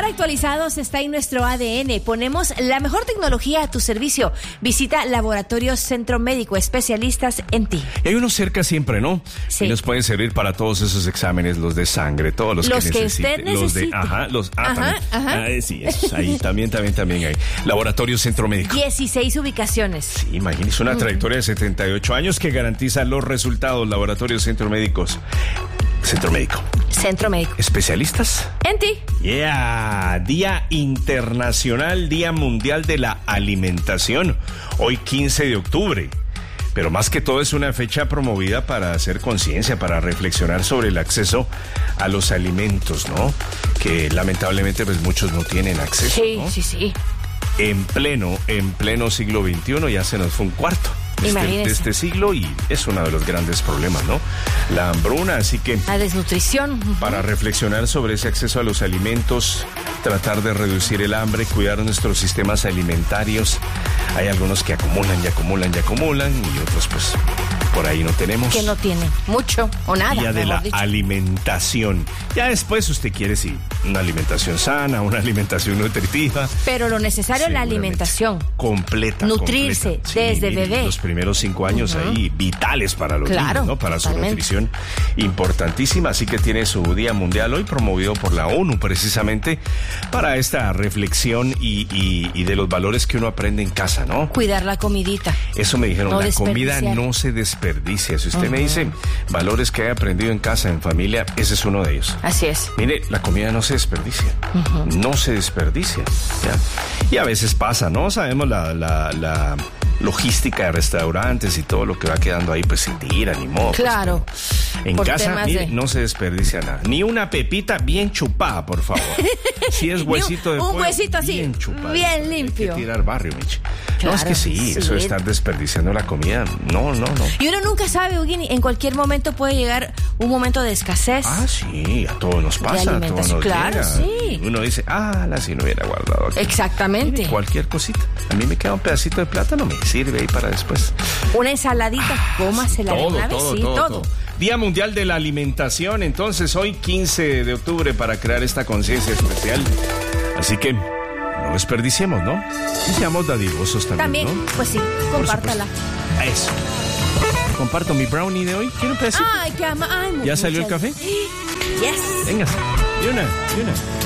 Estar actualizados está en nuestro ADN. Ponemos la mejor tecnología a tu servicio. Visita Laboratorios Centro Médico, especialistas en ti. Y hay uno cerca siempre, ¿no? Sí. Y nos pueden servir para todos esos exámenes, los de sangre, todos los que usted necesite. Los de, sí, esos, ahí también hay. Laboratorios Centro Médico. 16 ubicaciones. Sí, imagínese una trayectoria de 78 años que garantiza los resultados. Laboratorios Centro Médicos. Centro Médico. Centro Médico. ¿Especialistas? En ti. Yeah, Día Internacional, Día Mundial de la Alimentación. Hoy 15 de octubre. Pero más que todo es una fecha promovida para hacer conciencia, para reflexionar sobre el acceso a los alimentos, ¿no? Que lamentablemente pues muchos no tienen acceso, Sí, ¿no? sí. En pleno siglo XXI ya se nos fue un cuarto de este siglo y es uno de los grandes problemas, ¿no? La hambruna, así que... La desnutrición. Para reflexionar sobre ese acceso a los alimentos, tratar de reducir el hambre, cuidar nuestros sistemas alimentarios. Hay algunos que acumulan y otros pues por ahí no tenemos. Que no tienen mucho o nada. Día de la dicho. Alimentación. Ya después usted quiere sí, una alimentación sana, una alimentación nutritiva. Pero lo necesario es la alimentación. Completa. Nutrirse desde bebé. Los primeros 5 años ahí vitales para los niños, ¿no? Para totalmente. su nutrición importantísima. Así que tiene su Día Mundial hoy promovido por la ONU precisamente para esta reflexión y de los valores que uno aprende en casa, ¿no? Cuidar la comidita. Eso me dijeron, No la comida desperdiciar. no se desperdicia. Si usted me dice valores que he aprendido en casa, en familia, ese es uno de ellos. Así es. Mire, la comida no se desperdicia. No se desperdicia. ¿Ya? Y a veces pasa, ¿no? Sabemos la logística de restaurantes y todo lo que va quedando ahí, pues se tira, ni modo. Claro. Pues, en Por casa, temas mire, de... no se desperdicia nada. Ni una pepita bien chupada, por favor. Si es huesito de pollo, un huesito así, bien chupado. bien limpio. Hay que tirar barrio, Mich. Claro, no, es que sí, eso de estar desperdiciando la comida, no. Y uno nunca sabe, Eugeni, en cualquier momento puede llegar un momento de escasez. Ah, sí, a todos nos pasa, a todos nos claro, llega. sí. Uno dice, si no hubiera guardado aquí. Exactamente. Mire, cualquier cosita. A mí me queda un pedacito de plátano, me sirve ahí para después. Una ensaladita, cómasela de una vez, todo. Día Mundial de la Alimentación, entonces hoy 15 de octubre para crear esta conciencia especial. Así que no desperdiciemos, ¿no? Y seamos dadivosos también, ¿no? Pues sí, compártala. Eso. Comparto mi brownie de hoy. ¿Quiere un pedacito? Ay, qué ama. Ay, ¿Ya salió el café? Yes. Venga, y una.